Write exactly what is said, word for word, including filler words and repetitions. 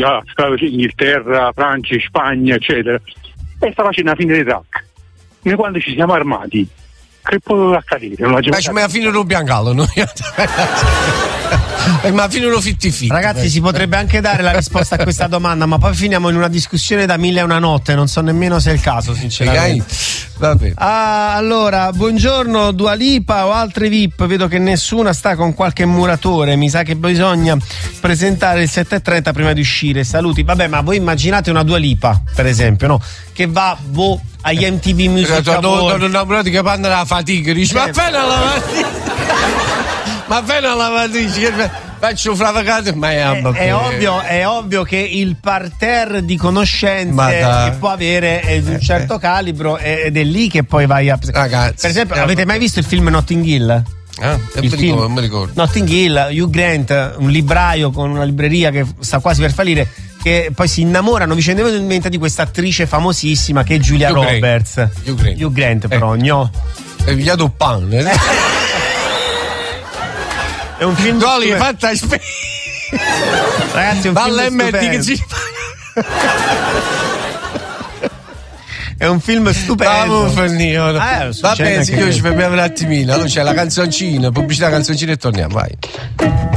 Italia, Inghilterra, Francia, Spagna, eccetera, e sta facendo la fine dei track. Noi quando ci siamo armati, che può accadere? Non ma ci la fine lo biancalo, no? Ma fino allo fitti fitti. Ragazzi, si potrebbe anche dare la risposta a questa domanda, ma poi finiamo in una discussione da mille e una notte. Non so nemmeno se è il caso, sinceramente. Vabbè. Ah, allora, buongiorno Dua Lipa o altre V I P. Vedo che nessuna sta con qualche muratore. Mi sa che bisogna presentare il sette e trenta prima di uscire. Saluti. Vabbè, ma voi immaginate una Dua Lipa, per esempio, no? Che va boh, agli M T V Music Awards. Non innamorati che fanno la fatica. Dici, ma fai la lavatrice. Ma fai una lavatrice, faccio fravacate, ma è, è, è ovvio, è ovvio che il parterre di conoscenze che può avere è di un certo calibro ed è lì che poi vai a. Ragazzi, per esempio, avete mai visto il film Notting Hill? Ah, il film ricordo, non mi ricordo. Notting Hill, Hugh Grant, un libraio con una libreria che sta quasi per fallire, che poi si innamorano vicendevolmente di questa attrice famosissima che è Julia Hugh Roberts. Grant. Hugh Grant, Hugh Grant però, eh. no. È vigliato pan. Eh. È un film Dolly è fatta spe- ragazzi, è un Dalla film M T che stupendo. ci È un film stupendo. Ah, va bene, io ci fermiamo un attimino. Allora c'è la canzoncina, pubblicità, canzoncina e torniamo, vai.